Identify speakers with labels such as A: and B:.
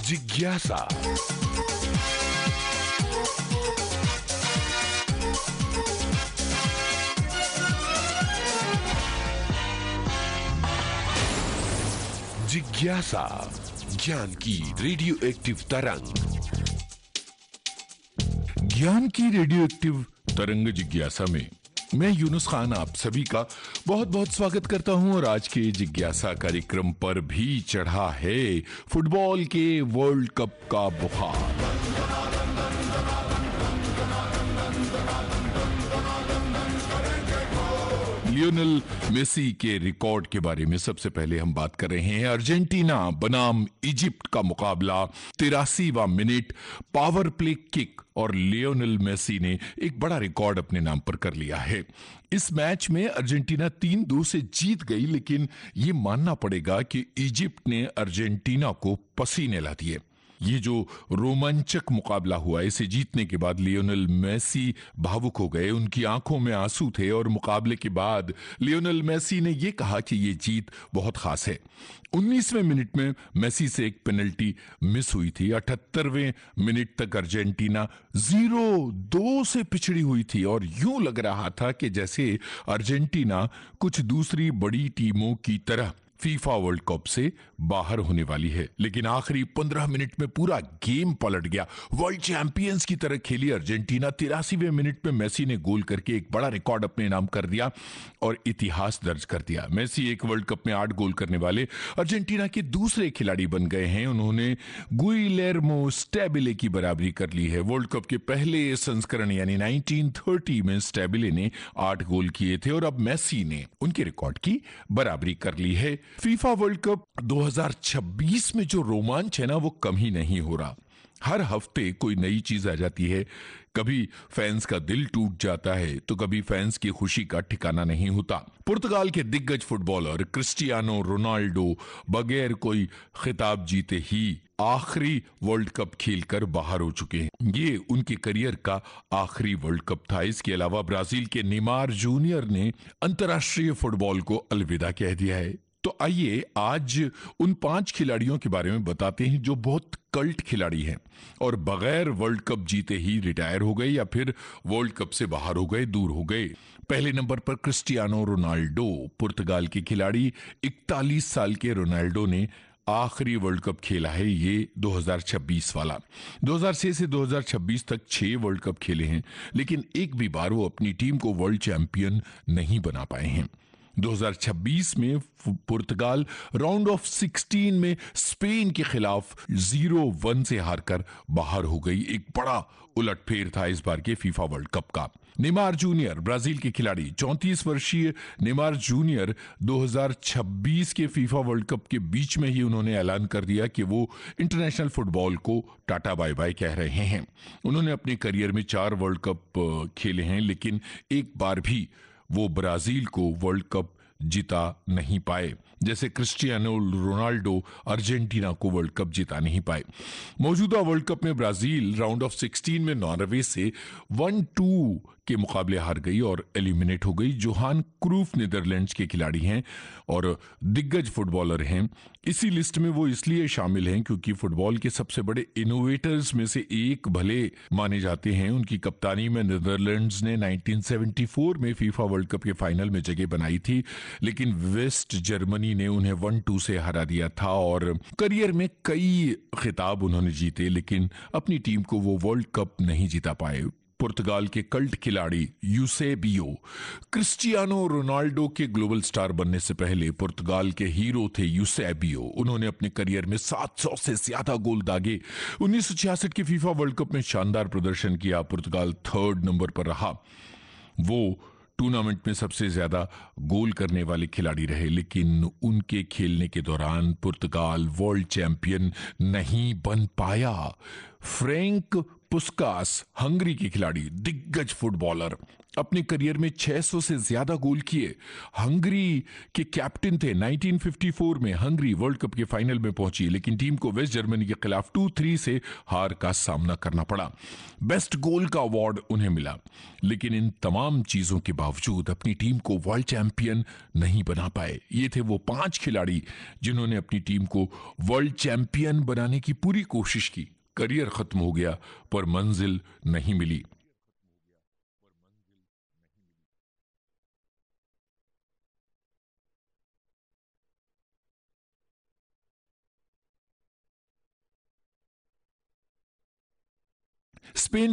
A: जिज्ञासा। जिज्ञासा, ज्ञान की रेडियो एक्टिव तरंग। ज्ञान की रेडियो एक्टिव तरंग जिज्ञासा में मैं यूनुस खान आप सभी का बहुत बहुत स्वागत करता हूं। और आज के जिज्ञासा कार्यक्रम पर भी चढ़ा है फुटबॉल के वर्ल्ड कप का बुखार। लियोनेल मेसी के रिकॉर्ड के बारे में सबसे पहले हम बात कर रहे हैं। अर्जेंटीना बनाम इजिप्ट का मुकाबला 83वां मिनट, पावर प्ले किक, और लियोनेल मेसी ने एक बड़ा रिकॉर्ड अपने नाम पर कर लिया है। इस मैच में अर्जेंटीना 3-2 से जीत गई, लेकिन ये मानना पड़ेगा कि इजिप्ट ने अर्जेंटीना को पसीने ला दिए। ये जो रोमांचक मुकाबला हुआ, इसे जीतने के बाद लियोनेल मेसी भावुक हो गए, उनकी आंखों में आंसू थे। और मुकाबले के बाद लियोनेल मेसी ने यह कहा कि ये जीत बहुत खास है। 19वें मिनट में मेसी से एक पेनल्टी मिस हुई थी। 78वें मिनट तक अर्जेंटीना 0-2 से पिछड़ी हुई थी और यूं लग रहा था कि जैसे अर्जेंटीना कुछ दूसरी बड़ी टीमों की तरह फीफा वर्ल्ड कप से बाहर होने वाली है। लेकिन आखिरी 15 मिनट में पूरा गेम पलट गया। वर्ल्ड चैंपियंस की तरह खेली अर्जेंटीना। 83वें मिनट में मेसी ने गोल करके एक बड़ा रिकॉर्ड अपने नाम कर दिया और इतिहास दर्ज कर दिया। मेसी एक वर्ल्ड कप में 8 गोल करने वाले अर्जेंटीना के दूसरे खिलाड़ी बन गए हैं। उन्होंने गुइलेर्मो स्टेबिले की बराबरी कर ली है। वर्ल्ड कप के पहले संस्करण यानी 1930 में स्टेबिले ने 8 गोल किए थे और अब मेसी ने उनके रिकॉर्ड की बराबरी कर ली है। फीफा वर्ल्ड कप 2026 में जो रोमांच है ना, वो कम ही नहीं हो रहा। हर हफ्ते कोई नई चीज आ जाती है। कभी फैंस का दिल टूट जाता है तो कभी फैंस की खुशी का ठिकाना नहीं होता। पुर्तगाल के दिग्गज फुटबॉलर क्रिस्टियानो रोनाल्डो बगैर कोई खिताब जीते ही आखिरी वर्ल्ड कप खेलकर बाहर हो चुके हैं। ये उनके करियर का आखिरी वर्ल्ड कप था। इसके अलावा ब्राजील के नेमार जूनियर ने अंतर्राष्ट्रीय फुटबॉल को अलविदा कह दिया है। तो आइए आज उन 5 खिलाड़ियों के बारे में बताते हैं जो बहुत कल्ट खिलाड़ी हैं और बगैर वर्ल्ड कप जीते ही रिटायर हो गए या फिर वर्ल्ड कप से बाहर हो गए, दूर हो गए। पहले नंबर पर क्रिस्टियानो रोनाल्डो, पुर्तगाल के खिलाड़ी। 41 साल के रोनाल्डो ने आखिरी वर्ल्ड कप खेला है, ये 2026 वाला। 2006 से 2026 तक 6 वर्ल्ड कप खेले हैं, लेकिन एक भी बार वो अपनी टीम को वर्ल्ड चैंपियन नहीं बना पाए हैं। 2026 में पुर्तगाल राउंड ऑफ 16 में स्पेन के खिलाफ 0-1 से हारकर बाहर हो गई। एक बड़ा उलटफेर था इस बार के फीफा वर्ल्ड कप का। नेमार जूनियर, ब्राजील के खिलाड़ी, 34 वर्षीय नेमार जूनियर 2026 के फीफा वर्ल्ड कप के बीच में ही उन्होंने ऐलान कर दिया कि वो इंटरनेशनल फुटबॉल को टाटा बाय बाय कह रहे हैं। उन्होंने अपने करियर में 4 वर्ल्ड कप खेले हैं, लेकिन एक बार भी वो ब्राजील को वर्ल्ड कप जिता नहीं पाए, जैसे क्रिस्टियानो रोनाल्डो अर्जेंटीना को वर्ल्ड कप जिता नहीं पाए। मौजूदा वर्ल्ड कप में ब्राजील राउंड ऑफ 16 में नॉर्वे से 1-2 के मुकाबले हार गई और एलिमिनेट हो गई। जोहान क्रूफ नीदरलैंड्स के खिलाड़ी हैं और दिग्गज फुटबॉलर हैं। इसी लिस्ट में वो इसलिए शामिल हैं क्योंकि फुटबॉल के सबसे बड़े इनोवेटर्स में से एक भले माने जाते हैं। उनकी कप्तानी में नीदरलैंड्स ने 1974 में फीफा वर्ल्ड कप के फाइनल में जगह बनाई थी, लेकिन वेस्ट जर्मनी ने उन्हें 1-2 से हरा दिया था। और करियर में कई खिताब उन्होंने जीते, लेकिन अपनी टीम को वो वर्ल्ड कप नहीं जिता पाए। पुर्तगाल के कल्ट खिलाड़ी यूसेबियो, क्रिस्टियानो रोनाल्डो के ग्लोबल स्टार बनने से पहले पुर्तगाल के हीरो थे यूसेबियो। उन्होंने अपने करियर में 700 से ज्यादा गोल दागे। 1966 के फीफा वर्ल्ड कप में शानदार प्रदर्शन किया। पुर्तगाल 3rd नंबर पर रहा। वो टूर्नामेंट में सबसे ज्यादा गोल करने वाले खिलाड़ी रहे, लेकिन उनके खेलने के दौरान पुर्तगाल वर्ल्ड चैंपियन नहीं बन पाया। फ्रैंक पुस्कास हंगरी के खिलाड़ी, दिग्गज फुटबॉलर, अपने करियर में 600 से ज्यादा गोल किए। हंगरी के कैप्टन थे। 1954 में हंगरी वर्ल्ड कप के फाइनल में पहुंची, लेकिन टीम को वेस्ट जर्मनी के खिलाफ 2-3 से हार का सामना करना पड़ा। बेस्ट गोल का अवार्ड उन्हें मिला, लेकिन इन तमाम चीजों के बावजूद अपनी टीम को वर्ल्ड चैंपियन नहीं बना पाए। ये थे वो 5 खिलाड़ी जिन्होंने अपनी टीम को वर्ल्ड चैंपियन बनाने की पूरी कोशिश की। करियर खत्म हो गया, पर मंजिल नहीं मिली। स्पेन